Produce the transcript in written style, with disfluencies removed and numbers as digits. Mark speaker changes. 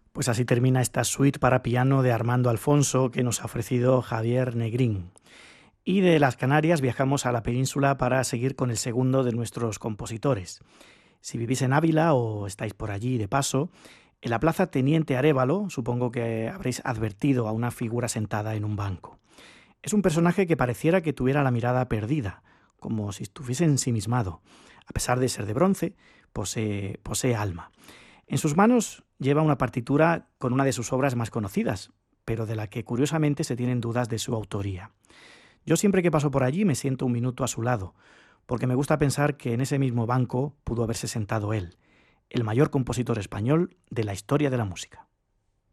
Speaker 1: Pues así termina esta suite para piano de Armando Alfonso que nos ha ofrecido Javier Negrín. Y de las Canarias viajamos a la península para seguir con el segundo de nuestros compositores. Si vivís en Ávila o estáis por allí de paso, en la plaza Teniente Arévalo supongo que habréis advertido a una figura sentada en un banco. Es un personaje que pareciera que tuviera la mirada perdida, como si estuviese ensimismado. A pesar de ser de bronce, posee alma. En sus manos lleva una partitura con una de sus obras más conocidas, pero de la que curiosamente se tienen dudas de su autoría. Yo siempre que paso por allí me siento un minuto a su lado, porque me gusta pensar que en ese mismo banco pudo haberse sentado él, el mayor compositor español de la historia de la música.